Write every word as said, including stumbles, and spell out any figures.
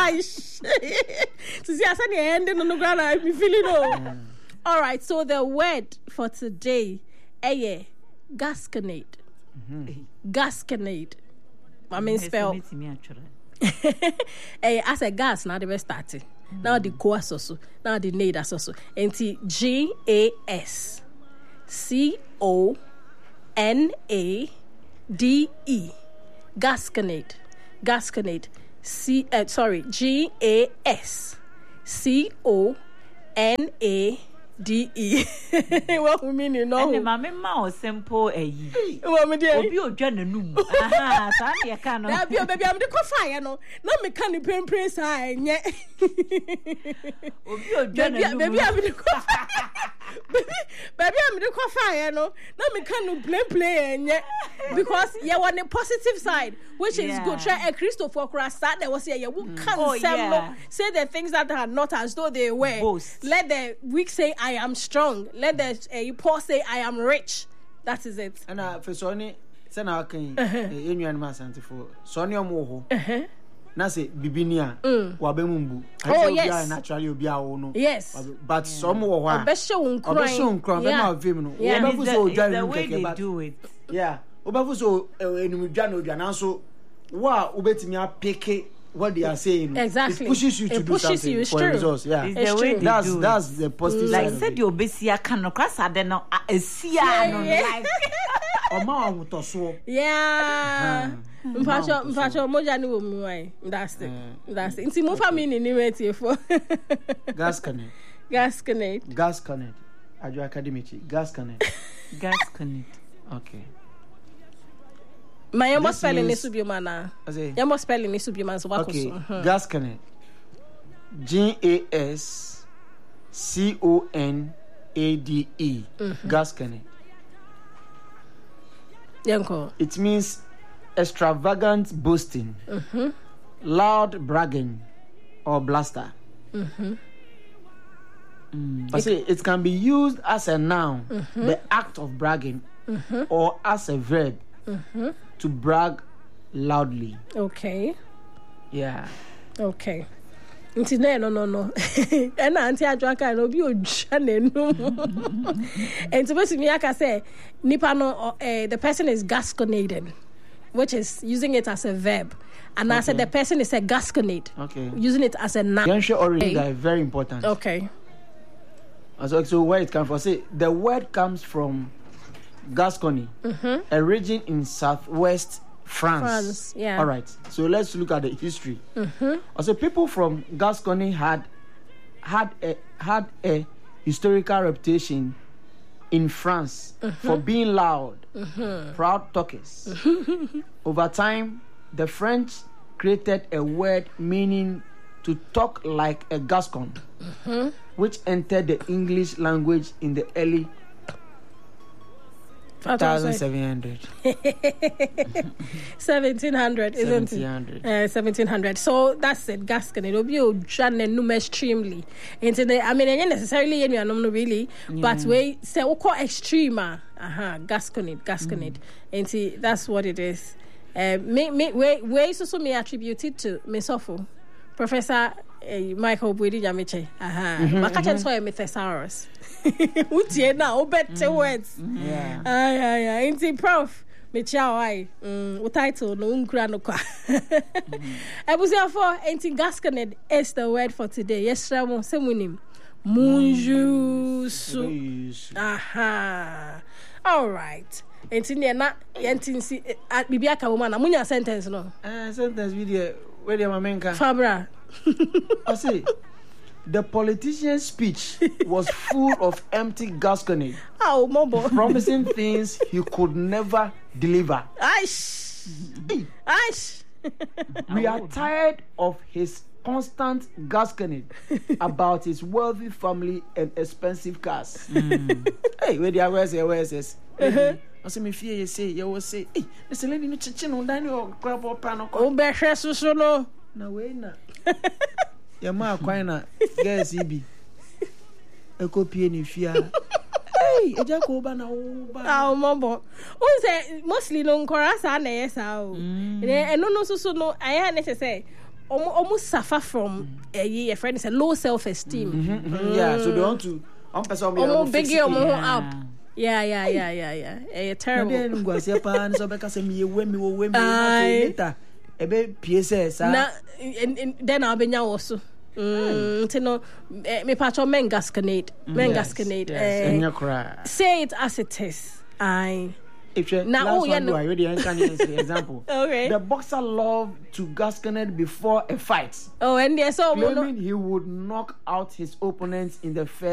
I see I said the end on the ground I be feeling no. All right, so the word for today eh gasconade. Mm-hmm. Gasconade. I mean spell eh as a gas now the best starting. Now the course also. Now the need also. And G A S C O N A D E. Gasconade. Gasconade. C uh, sorry, G A S C O N A D E. What we mean, you know? And my mama simple a ye. What me dear? Obi o dwa nanum. Aha, sa na ka no. Na bi o baby am de ko fire no. Na me kan ni pempre sa enye. Obi o dwa nanum. Baby am de ko Baby, baby am de ko fire no. Na me kan no play play enye. Because you on the positive side, which yeah. is good. Try a Christopher Krasa that was here. You mm. can't oh, yeah. say the things that are not as though they were. Boast. Let the weak say I am strong. Let the uh, poor say I am rich. That is it. And uh, for Sonny, send our king in your animal for Sonny Moho. Nase Bibinia, Wabemumbu. Oh, yes. Naturally, you'll be our own. Yes. But some more. I bet shown crying. Yeah. Yeah. The way they do it. Yeah. Obafuso enumujano janaso wa ubetimi apeke what they are saying. Exactly. It pushes you to it do pushes something you, for true. results. Yeah. It's it's the way that's do that's it. the positive like side. Said you obesia can no class ade no esia no like Oma amutoso. Yeah. Mpacho mpacho moja ni wo mu ai. That's it. That's it. Nti mo family ni wetie for. Gasconade. Gasconade. Gasconade. Ajo academy. Gasconade. Gasconade. Okay. My yamo spelling ni subioma na. Yamo spelling ni subioma so okay. Gasconade. G A S C O N A D E. Gasconade. Yanko. It means extravagant boasting, mm-hmm. loud bragging, or bluster. Mm-hmm. Mm. But see, it can be used as a noun, mm-hmm. the act of bragging, mm-hmm. or as a verb, mm-hmm. to brag loudly. Okay. Yeah. Okay. Nti no no no. And anti adwaka no bi odwa nenum. And supposed to me aka say nipa no uh, the person is gasconading, which is using it as a verb. And okay. I said the person is a gasconade. Okay. Using it as a noun. The ancient origin okay. is very important. Okay. So, so where it comes from? Say the word comes from Gascony, mm-hmm. a region in southwest France. France, yeah. All right. So let's look at the history. Mm-hmm. Also, people from Gascony had had a had a historical reputation in France mm-hmm. for being loud, mm-hmm. proud talkers. Mm-hmm. Over time, the French created a word meaning to talk like a Gascon, mm-hmm. which entered the English language in the early seventeen hundred. seventeen hundred, isn't it? Uh, seventeen hundred. So that's it. Gascon. It'll be a extremely. I mean, not necessarily any really, yeah. but we say we call extreme. Aha, Gasconade, Gasconade. And see, that's what it is. Uh, me, me, we, we also me attributed to Mesopho, Professor uh, Michael Bwedi Jamiche. Aha, Makacha so a thesaurus. Utie na obete words. Yeah. Ay ay ay. Inti prof. Me chao ay. Mm, o title no unkra no kwa. Ebusia for inti Gasconade is the word for today. Yes, Ramo semunim. Munjusu. Aha. All right. Inti ne na yenti si bibia ka woman na munya sentence no. Eh sentence video where the mamenka. Fabra. I see. The politician's speech was full of empty Gascony, oh, Mobo. promising things he could never deliver. Aish. Aish. We are tired of his constant Gascony about his wealthy family and expensive cars. Mm. Hey, where the where's the where's this? I say me fear you say you will say, hey, this lady no chicken on Daniel grab up panel. Oh, better so no. No way na. Ya ma kwina guys ibi e copy ni fia hey eja ko ba na wo ba ah mombo o say mostly no nkora sa na yes ah o e no no so so no aya na say almost suffer from a year friend is a low self-esteem. Mm-hmm, mm-hmm. Yeah, so they want to one person almost big almost up. Yeah, yeah, yeah, yeah, yeah. Eh, terrible. Then go see pan so because me we me we me later. Ebe P S S. Na then I'll be now also. Mm, you know, me patch on men gasconade, men gasconade. Say it as it is. I. If you now, oh, yeah, no. Already example. Okay. The boxer loved to gasconade before a fight. Oh, and yes, so claiming he would knock out his opponents in the first.